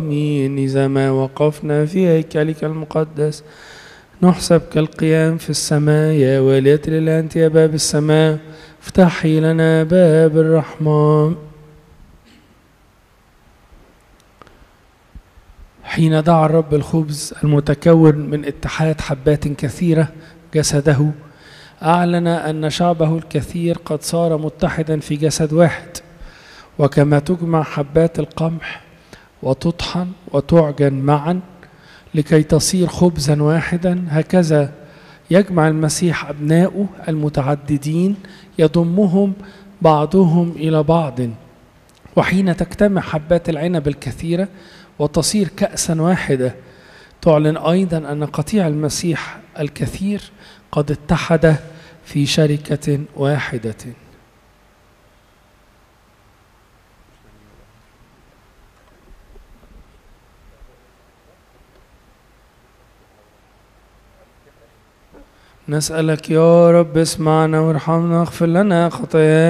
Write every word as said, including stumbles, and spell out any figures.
إذا ما وقفنا في هيكلك المقدس نحسب كالقيام في السماء. يا والية لله أنت يا باب السماء افتحي لنا باب الرحمة. حين دعا الرب الخبز المتكون من اتحاد حبات كثيرة جسده، أعلن أن شعبه الكثير قد صار متحدا في جسد واحد. وكما تجمع حبات القمح وتطحن وتعجن معا لكي تصير خبزا واحدا، هكذا يجمع المسيح أبناؤه المتعددين يضمهم بعضهم إلى بعض. وحين تجتمع حبات العنب الكثيرة وتصير كأسا واحدة، تعلن أيضا أن قطيع المسيح الكثير قد اتحد في شركة واحدة. نسألك يا رب اسمعنا وارحمنا، اغفر لنا خطايانا